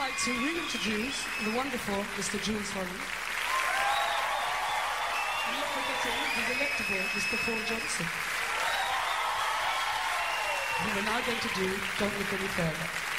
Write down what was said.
like to reintroduce the wonderful Mr. Jules Holland. And not forgetting the delectable Mr. Paul Johnson. And we're now going to do Don't Look Any Further.